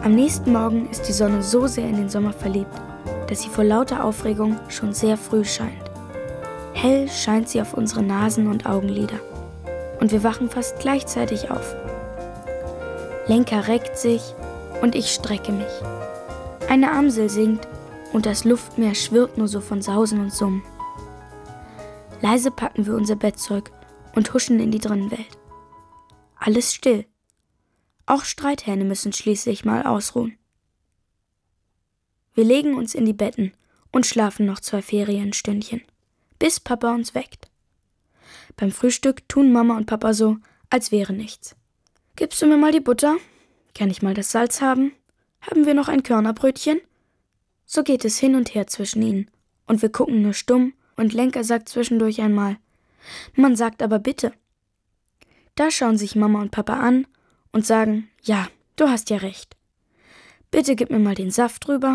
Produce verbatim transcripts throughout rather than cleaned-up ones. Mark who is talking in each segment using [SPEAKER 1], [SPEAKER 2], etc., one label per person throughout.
[SPEAKER 1] Am nächsten Morgen ist die Sonne so sehr in den Sommer verliebt, dass sie vor lauter Aufregung schon sehr früh scheint. Hell scheint sie auf unsere Nasen und Augenlider. Und wir wachen fast gleichzeitig auf. Lenka reckt sich und ich strecke mich. Eine Amsel singt und das Luftmeer schwirrt nur so von Sausen und Summen. Leise packen wir unser Bettzeug und huschen in die Drinnenwelt. Alles still. Auch Streithähne müssen schließlich mal ausruhen. Wir legen uns in die Betten und schlafen noch zwei Ferienstündchen, bis Papa uns weckt. Beim Frühstück tun Mama und Papa so, als wäre nichts. »Gibst du mir mal die Butter? Kann ich mal das Salz haben? Haben wir noch ein Körnerbrötchen?« So geht es hin und her zwischen ihnen und wir gucken nur stumm und Lenka sagt zwischendurch einmal, »Man sagt aber bitte.« Da schauen sich Mama und Papa an und sagen, »Ja, du hast ja recht. Bitte gib mir mal den Saft rüber.«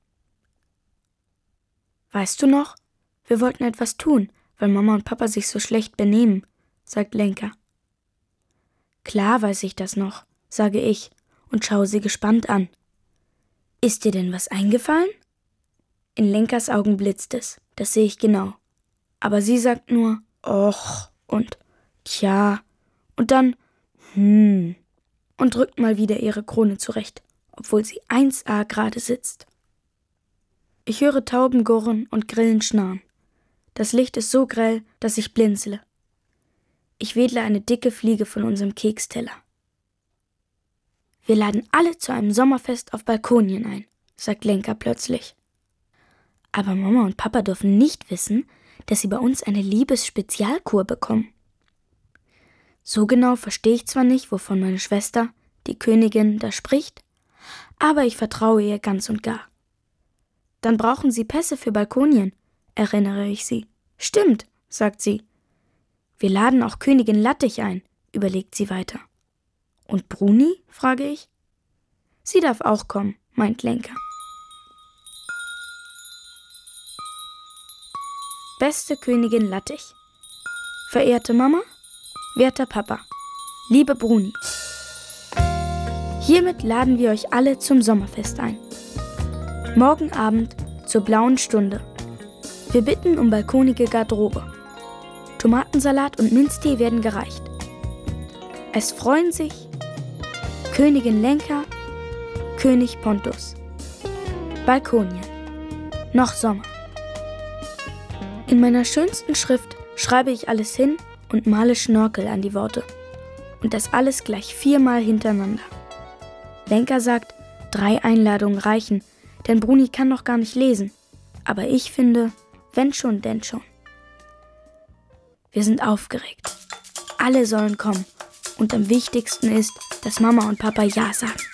[SPEAKER 1] »Weißt du noch? Wir wollten etwas tun, weil Mama und Papa sich so schlecht benehmen«, sagt Lenka. »Klar weiß ich das noch«, sage ich und schaue sie gespannt an. »Ist dir denn was eingefallen?« In Lenkas Augen blitzt es, das sehe ich genau. Aber sie sagt nur, »Och« und »Tja« und dann »Hm« und drückt mal wieder ihre Krone zurecht, obwohl sie eins a gerade sitzt. Ich höre Tauben gurren und Grillen schnarren. Das Licht ist so grell, dass ich blinzele. Ich wedle eine dicke Fliege von unserem Keksteller. »Wir laden alle zu einem Sommerfest auf Balkonien ein«, sagt Lenka plötzlich. »Aber Mama und Papa dürfen nicht wissen, dass sie bei uns eine Liebesspezialkur bekommen.« So genau verstehe ich zwar nicht, wovon meine Schwester, die Königin, da spricht, aber ich vertraue ihr ganz und gar. »Dann brauchen Sie Pässe für Balkonien«, erinnere ich sie. »Stimmt«, sagt sie. »Wir laden auch Königin Lattich ein«, überlegt sie weiter. »Und Bruni?«, frage ich. »Sie darf auch kommen«, meint Lenka. Beste Königin Lattich. Verehrte Mama, werter Papa, liebe Bruni. Hiermit laden wir euch alle zum Sommerfest ein. Morgen Abend zur blauen Stunde. Wir bitten um balkonige Garderobe. Tomatensalat und Minztee werden gereicht. Es freuen sich Königin Lenka, König Pontus. Balkonien. Noch Sommer. In meiner schönsten Schrift schreibe ich alles hin und male Schnörkel an die Worte. Und das alles gleich viermal hintereinander. Lenka sagt, drei Einladungen reichen, denn Bruni kann noch gar nicht lesen. Aber ich finde, wenn schon, denn schon. Wir sind aufgeregt. Alle sollen kommen. Und am wichtigsten ist, dass Mama und Papa Ja sagen.